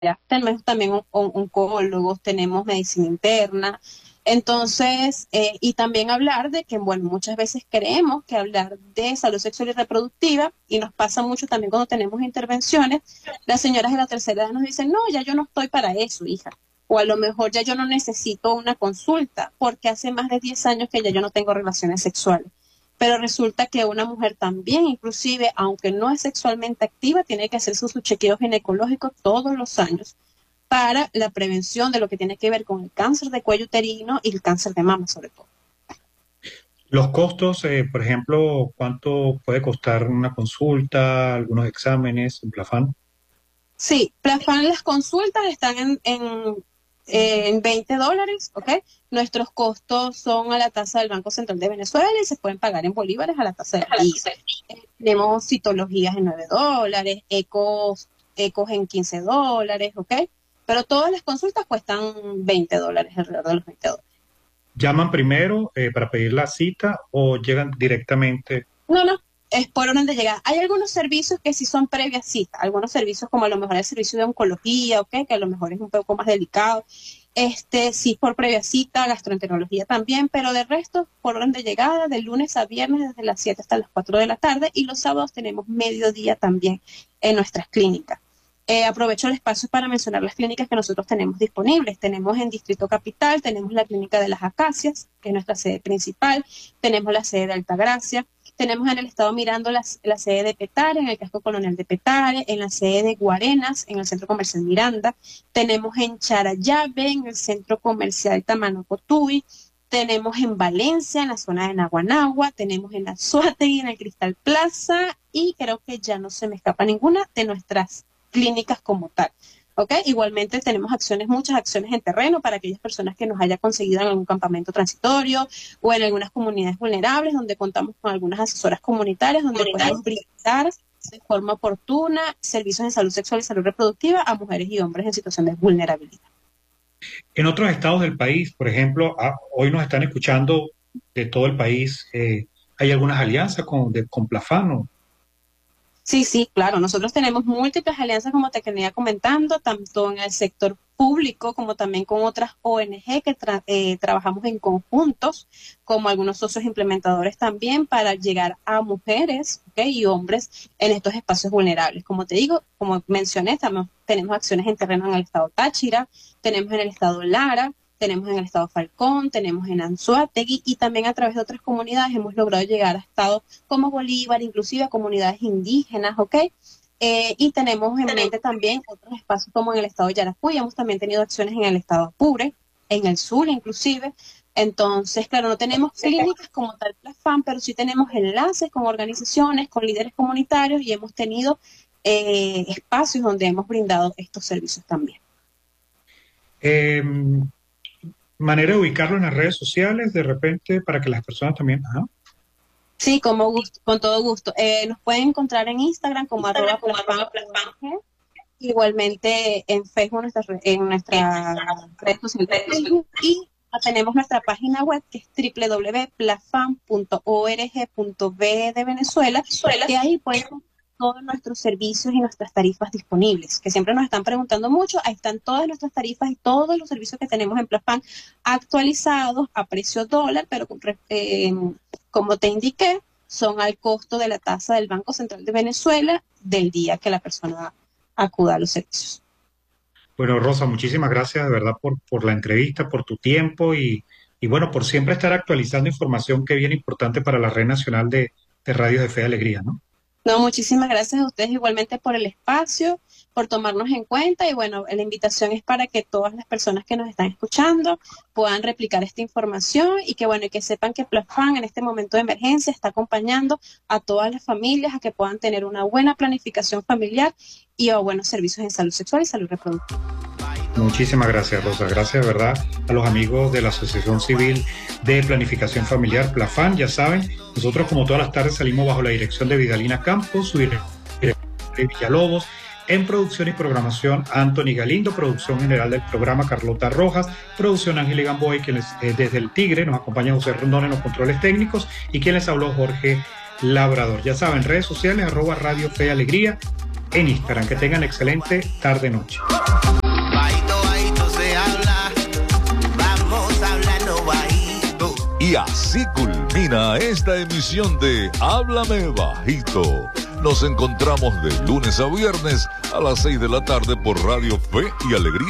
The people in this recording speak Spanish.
tenemos también oncólogos, tenemos medicina interna. Entonces, y también hablar de que, bueno, muchas veces creemos que hablar de salud sexual y reproductiva, y nos pasa mucho también cuando tenemos intervenciones, las señoras de la tercera edad nos dicen, no, ya yo no estoy para eso, hija. O a lo mejor ya yo no necesito una consulta, porque hace más de 10 años que ya yo no tengo relaciones sexuales. Pero resulta que una mujer también, inclusive, aunque no es sexualmente activa, tiene que hacerse su chequeo ginecológico todos los años para la prevención de lo que tiene que ver con el cáncer de cuello uterino y el cáncer de mama, sobre todo. Los costos, por ejemplo, ¿cuánto puede costar una consulta, algunos exámenes en Plafán? Sí, Plafán, las consultas están en $20, ¿ok? Nuestros costos son a la tasa del Banco Central de Venezuela y se pueden pagar en bolívares a la tasa del día. Tenemos citologías en $9, ecos en $15, ¿ok? Pero todas las consultas cuestan $20, alrededor de los $20. ¿Llaman primero para pedir la cita o llegan directamente? No, no, es por orden de llegada. Hay algunos servicios que sí son previa cita, algunos servicios como a lo mejor el servicio de oncología, ¿ok? Que a lo mejor es un poco más delicado. Sí, por previa cita, gastroenterología también, pero de resto, por orden de llegada, de lunes a viernes, desde las 7 hasta las 4 de la tarde, y los sábados tenemos mediodía también en nuestras clínicas. Aprovecho el espacio para mencionar las clínicas que nosotros tenemos disponibles. Tenemos en Distrito Capital, tenemos la Clínica de las Acacias, que es nuestra sede principal, tenemos la sede de Altagracia, tenemos en el estado Mirando la sede de Petare, en el casco colonial de Petare, en la sede de Guarenas, en el centro comercial Miranda, tenemos en Charallave, en el centro comercial Tamanacotuy, tenemos en Valencia, en la zona de Naguanagua, tenemos en Anzoátegui, en el Cristal Plaza, y creo que ya no se me escapa ninguna de nuestras clínicas como tal. ¿Ok? Igualmente tenemos muchas acciones en terreno para aquellas personas que nos haya conseguido en algún campamento transitorio o en algunas comunidades vulnerables donde contamos con algunas asesoras comunitarias donde podemos brindar de forma oportuna servicios de salud sexual y salud reproductiva a mujeres y hombres en situación de vulnerabilidad. En otros estados del país, por ejemplo, hoy nos están escuchando de todo el país, ¿hay algunas alianzas con Plafán? Sí, sí, claro. Nosotros tenemos múltiples alianzas, como te venía comentando, tanto en el sector público como también con otras ONG que trabajamos en conjuntos, como algunos socios implementadores también para llegar a mujeres, ¿okay? Y hombres en estos espacios vulnerables. Como te digo, como mencioné, tenemos acciones en terreno en el estado Táchira, tenemos en el estado Lara, tenemos en el estado Falcón, tenemos en Anzoátegui y también a través de otras comunidades hemos logrado llegar a estados como Bolívar, inclusive a comunidades indígenas, ¿ok? Y tenemos en mente también otros espacios como en el estado de Yaracuy, hemos también tenido acciones en el estado Apure, en el sur inclusive. Entonces, claro, no tenemos clínicas como tal Plafán, pero sí tenemos enlaces con organizaciones, con líderes comunitarios y hemos tenido espacios donde hemos brindado estos servicios también. Eh, Manera de ubicarlo en las redes sociales, de repente, para que las personas también... Ajá. Sí, con todo gusto. Nos pueden encontrar en Instagram como @Plafán. Igualmente en Facebook, en nuestra red social de Facebook. Y tenemos nuestra página web que es www.plafan.org.be de Venezuela, que ahí pueden todos nuestros servicios y nuestras tarifas disponibles, que siempre nos están preguntando mucho. Ahí están todas nuestras tarifas y todos los servicios que tenemos en Plafan actualizados a precio dólar, pero como te indiqué, son al costo de la tasa del Banco Central de Venezuela del día que la persona acuda a los servicios. Bueno, Rosa, muchísimas gracias de verdad por la entrevista, por tu tiempo y bueno, por siempre estar actualizando información que es bien importante para la Red Nacional de Radios de Fe y Alegría, ¿no? No, muchísimas gracias a ustedes igualmente por el espacio, por tomarnos en cuenta y bueno, la invitación es para que todas las personas que nos están escuchando puedan replicar esta información y que bueno, y que sepan que Plafan en este momento de emergencia está acompañando a todas las familias a que puedan tener una buena planificación familiar y a buenos servicios en salud sexual y salud reproductiva. Muchísimas gracias, Rosa. Gracias, de verdad, a los amigos de la Asociación Civil de Planificación Familiar, Plafan. Ya saben, nosotros como todas las tardes salimos bajo la dirección de Vidalina Campos, su director de Villalobos, en producción y programación Anthony Galindo, producción general del programa Carlota Rojas, producción Ángel Gamboy, quien desde el Tigre nos acompaña José Rondón en los controles técnicos y quien les habló Jorge Labrador. Ya saben, redes sociales @Radio Fe y Alegría en Instagram. Que tengan excelente tarde-noche. Y así culmina esta emisión de Háblame Bajito. Nos encontramos de lunes a viernes a las 6 de la tarde por Radio Fe y Alegría